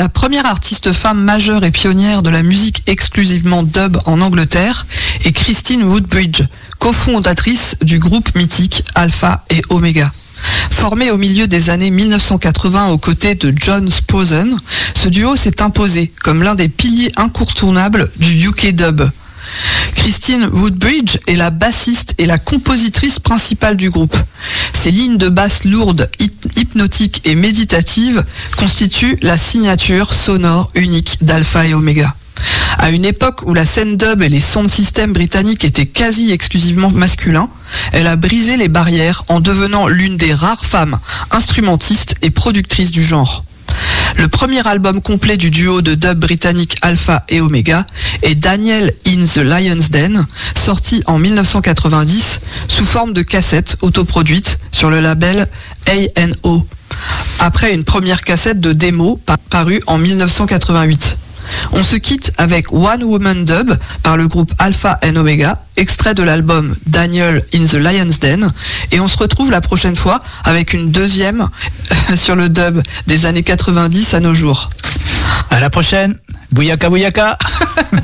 La première artiste femme majeure et pionnière de la musique exclusivement dub en Angleterre est Christine Woodbridge, cofondatrice du groupe mythique Alpha et Omega. Formé au milieu des années 1980 aux côtés de John Sprosen, ce duo s'est imposé comme l'un des piliers incontournables du UK dub. Christine Woodbridge est la bassiste et la compositrice principale du groupe. Ses lignes de basse lourdes, hypnotiques et méditatives constituent la signature sonore unique d'Alpha et Omega. À une époque où la scène dub et les sound systems britanniques étaient quasi exclusivement masculins, elle a brisé les barrières en devenant l'une des rares femmes instrumentistes et productrices du genre. Le premier album complet du duo de dub britannique Alpha et Omega est Daniel in the Lion's Den, sorti en 1990 sous forme de cassette autoproduite sur le label A&O, après une première cassette de démo parue en 1988. On se quitte avec One Woman Dub par le groupe Alpha and Omega, extrait de l'album Daniel in the Lion's Den, et on se retrouve la prochaine fois avec une deuxième sur le dub des années 90 à nos jours. À la prochaine, bouyaka bouyaka.